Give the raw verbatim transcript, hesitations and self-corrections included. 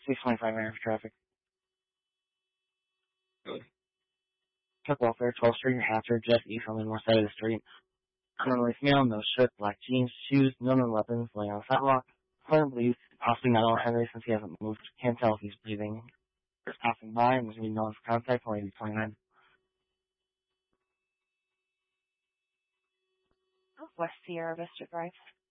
six twenty-five area for traffic. Truck welfare, twelfth Street, New Hampshire, just east on the north side of the street. Unreleased male, no shirt, black jeans, shoes, no known weapons, laying on the sidewalk. Coroner believes possibly not all Henry since he hasn't moved. Can't tell if he's breathing. Just passing by and was going to be known for contact for eighty twenty-nine. West Sierra Vista Drive.